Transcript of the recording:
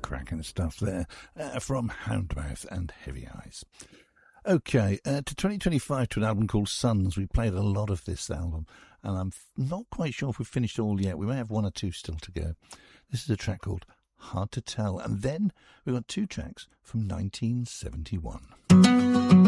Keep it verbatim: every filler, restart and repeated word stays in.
cracking stuff there uh, from Houndmouth and Heavy Eyes. Okay, uh, to twenty twenty-five, to an album called Sons. We played a lot of this album, and I'm f- not quite sure if we've finished all yet. We may have one or two still to go. This is a track called Hard to Tell, and then we've got two tracks from nineteen seventy-one.